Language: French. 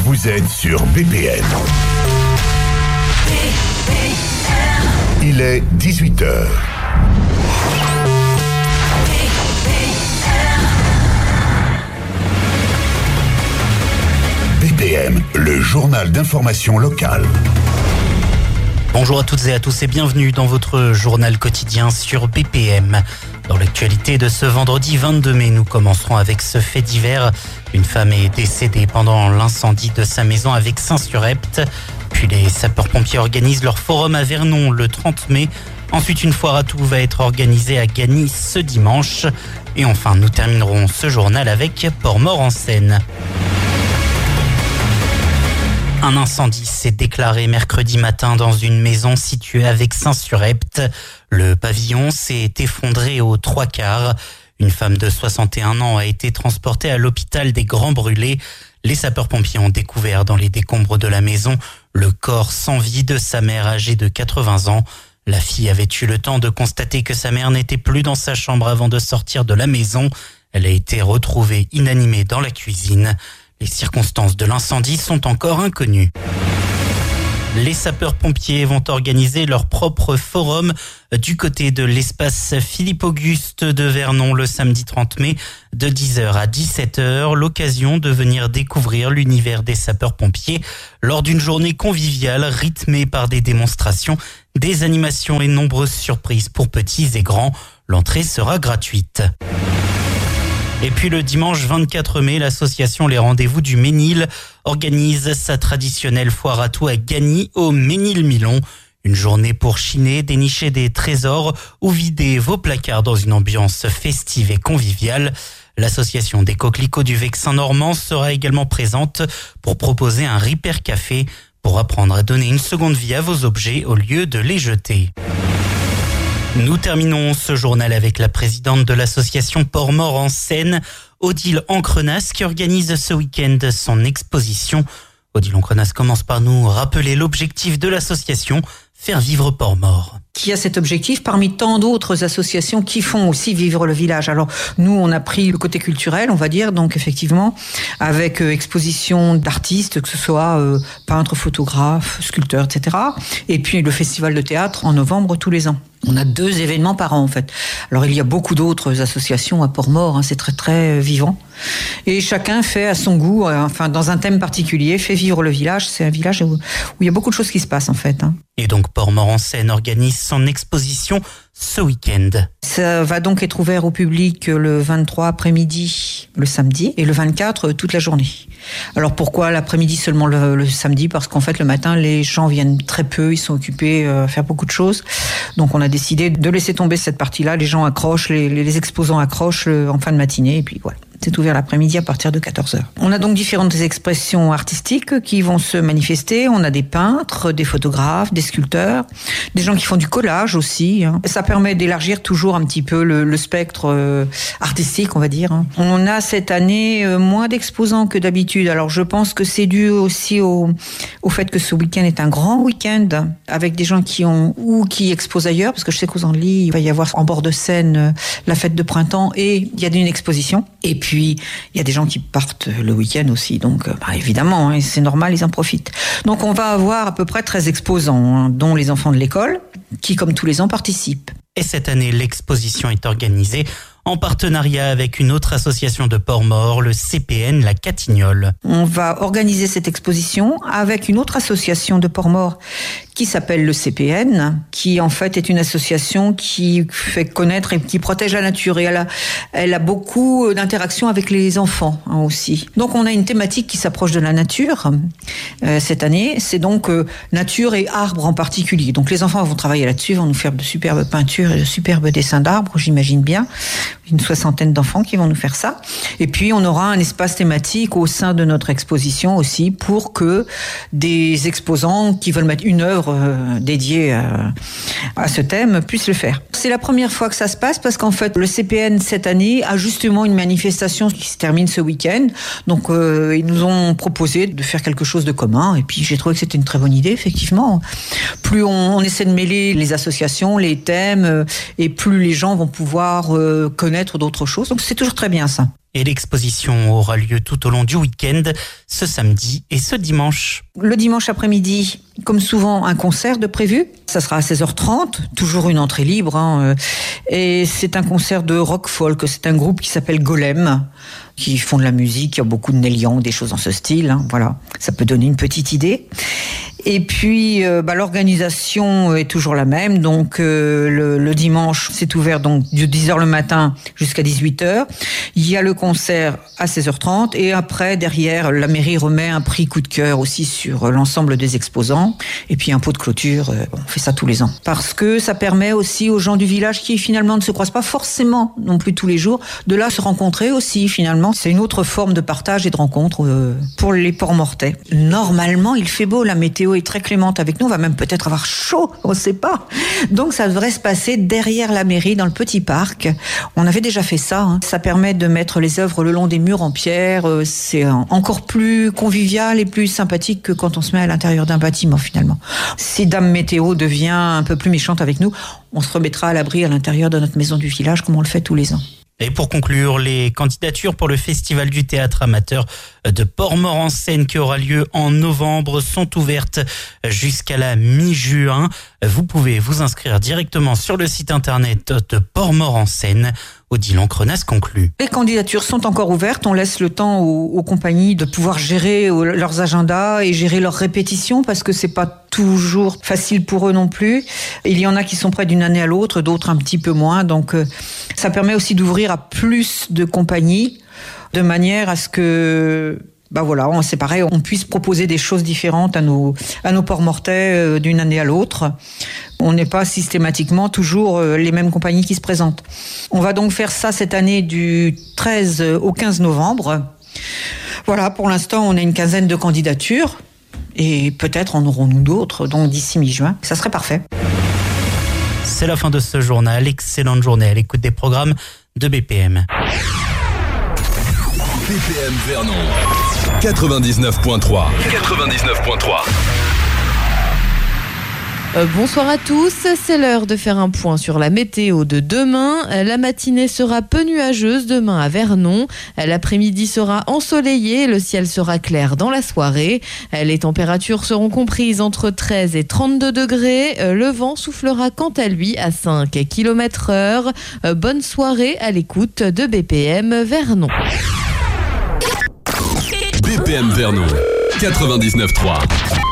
Vous êtes sur BPM. Il est 18h. BPM, le journal d'information locale. Bonjour à toutes et à tous et bienvenue dans votre journal quotidien sur BPM. Dans l'actualité de ce vendredi 22 mai, nous commencerons avec ce fait divers. Une femme est décédée pendant l'incendie de sa maison avec Saint-sur-Epte. Puis les sapeurs-pompiers organisent leur forum à Vernon le 30 mai. Ensuite, une foire à tout va être organisée à Gagny ce dimanche. Et enfin, nous terminerons ce journal avec Port-Mort-en-Seine. Un incendie s'est déclaré mercredi matin dans une maison située avec Saint-sur-Epte. Le pavillon s'est effondré aux 3/4. Une femme de 61 ans a été transportée à l'hôpital des Grands Brûlés. Les sapeurs-pompiers ont découvert dans les décombres de la maison le corps sans vie de sa mère âgée de 80 ans. La fille avait eu le temps de constater que sa mère n'était plus dans sa chambre avant de sortir de la maison. Elle a été retrouvée inanimée dans la cuisine. Les circonstances de l'incendie sont encore inconnues. Les sapeurs-pompiers vont organiser leur propre forum du côté de l'espace Philippe-Auguste de Vernon le samedi 30 mai de 10h à 17h. L'occasion de venir découvrir l'univers des sapeurs-pompiers lors d'une journée conviviale rythmée par des démonstrations, des animations et nombreuses surprises pour petits et grands. L'entrée sera gratuite. Et puis le dimanche 24 mai, l'association Les Rendez-vous du Ménil organise sa traditionnelle foire à tout à Gagny au Ménil-Milon. Une journée pour chiner, dénicher des trésors ou vider vos placards dans une ambiance festive et conviviale. L'association des coquelicots du Vexin normand sera également présente pour proposer un Ripper Café pour apprendre à donner une seconde vie à vos objets au lieu de les jeter. Nous terminons ce journal avec la présidente de l'association Port-Mort-en-Seine, Odile Ancrenas, qui organise ce week-end son exposition. Odile Ancrenas commence par nous rappeler l'objectif de l'association, faire vivre Port-Mort. Qui a cet objectif parmi tant d'autres associations qui font aussi vivre le village. Alors nous, on a pris le côté culturel, on va dire, donc effectivement, avec exposition d'artistes, que ce soit peintres, photographes, sculpteurs, etc. Et puis le festival de théâtre en novembre tous les ans. On a 2 événements par an en fait. Alors il y a beaucoup d'autres associations à Port-Mort, c'est très très vivant. Et chacun fait à son goût, enfin dans un thème particulier, fait vivre le village. C'est un village où il y a beaucoup de choses qui se passent en fait. Et donc Port-Mort-en-Seine organise son exposition ce week-end. Ça va donc être ouvert au public le 23 après-midi, le samedi, et le 24 toute la journée. Alors pourquoi l'après-midi seulement le samedi ? Parce qu'en fait le matin les gens viennent très peu, ils sont occupés à faire beaucoup de choses. Donc on a décidé de laisser tomber cette partie-là. Les gens accrochent, les exposants accrochent en fin de matinée, et puis voilà. C'est ouvert l'après-midi à partir de 14h. On a donc différentes expressions artistiques qui vont se manifester. On a des peintres, des photographes, des sculpteurs, des gens qui font du collage aussi. Ça permet d'élargir toujours un petit peu le spectre artistique, on va dire. On a cette année moins d'exposants que d'habitude. Alors je pense que c'est dû aussi au fait que ce week-end est un grand week-end avec des gens qui exposent ailleurs, parce que je sais qu'aux Andelys, il va y avoir en bord de Seine la fête de printemps et il y a une exposition. Et puis il y a des gens qui partent le week-end aussi, donc évidemment, c'est normal, ils en profitent. Donc on va avoir à peu près 13 exposants, dont les enfants de l'école, qui comme tous les ans participent. Et cette année, l'exposition est organisée en partenariat avec une autre association de Port-Mort, le CPN, la Catignole. On va organiser cette exposition avec une autre association de Port-Mort qui s'appelle le CPN, qui en fait est une association qui fait connaître et qui protège la nature. Et elle a beaucoup d'interactions avec les enfants aussi. Donc on a une thématique qui s'approche de la nature cette année. C'est donc nature et arbres en particulier. Donc les enfants vont travailler là-dessus, vont nous faire de superbes peintures et de superbes dessins d'arbres, j'imagine bien. Une 60aine d'enfants qui vont nous faire ça. Et puis on aura un espace thématique au sein de notre exposition aussi pour que des exposants qui veulent mettre une œuvre dédiée à ce thème puissent le faire. C'est la première fois que ça se passe parce qu'en fait le CPN cette année a justement une manifestation qui se termine ce week-end. Donc ils nous ont proposé de faire quelque chose de commun et puis j'ai trouvé que c'était une très bonne idée effectivement. Plus on essaie de mêler les associations, les thèmes et plus les gens vont pouvoir connaître d'autres choses. Donc c'est toujours très bien ça. Et l'exposition aura lieu tout au long du week-end, ce samedi et ce dimanche. Le dimanche après-midi, comme souvent, un concert de prévu. Ça sera à 16h30, toujours une entrée libre. Et c'est un concert de rock folk. C'est un groupe qui s'appelle Golem, qui font de la musique. Il y a beaucoup de Neil Young, des choses dans ce style. Voilà, ça peut donner une petite idée. Et puis, l'organisation est toujours la même. Donc, le dimanche, c'est ouvert donc de 10h le matin jusqu'à 18h. Il y a le concert à 16h30. Et après, derrière, la mairie remet un prix coup de cœur aussi sur l'ensemble des exposants. Et puis, un pot de clôture. On fait ça tous les ans. Parce que ça permet aussi aux gens du village qui, finalement, ne se croisent pas forcément non plus tous les jours, de là se rencontrer aussi, finalement. C'est une autre forme de partage et de rencontre pour les Port-Mortais. Normalement, il fait beau. La météo est très clémente avec nous, on va même peut-être avoir chaud, on ne sait pas. Donc ça devrait se passer derrière la mairie, dans le petit parc. On avait déjà fait ça. Ça permet de mettre les œuvres le long des murs en pierre. C'est encore plus convivial et plus sympathique que quand on se met à l'intérieur d'un bâtiment finalement. Si Dame Météo devient un peu plus méchante avec nous, on se remettra à l'abri à l'intérieur de notre maison du village comme on le fait tous les ans. Et pour conclure, les candidatures pour le Festival du théâtre amateur de Port-Mort-en-Seine qui aura lieu en novembre sont ouvertes jusqu'à la mi-juin. Vous pouvez vous inscrire directement sur le site internet de Port-Mort-en-Seine. Odile Ancrenas conclut. Les candidatures sont encore ouvertes. On laisse le temps aux compagnies de pouvoir gérer leurs agendas et gérer leurs répétitions parce que c'est pas toujours facile pour eux non plus. Il y en a qui sont prêts d'une année à l'autre, d'autres un petit peu moins. Donc, ça permet aussi d'ouvrir à plus de compagnies de manière à ce que c'est pareil, on puisse proposer des choses différentes à nos Port-Mortais d'une année à l'autre. On n'est pas systématiquement toujours les mêmes compagnies qui se présentent. On va donc faire ça cette année du 13 au 15 novembre. Voilà, pour l'instant, on a une quinzaine de candidatures et peut-être en aurons-nous d'autres, donc d'ici mi-juin. Ça serait parfait. C'est la fin de ce journal. Excellente journée à l'écoute des programmes de BPM. BPM Vernon 99.3. Bonsoir à tous, c'est l'heure de faire un point sur la météo de demain. La matinée sera peu nuageuse demain à Vernon. L'après-midi sera ensoleillé, le ciel sera clair dans la soirée. Les températures seront comprises entre 13 et 32 degrés. Le vent soufflera quant à lui à 5 km/h. Bonne soirée à l'écoute de BPM Vernon. BPM Vernon 99.3.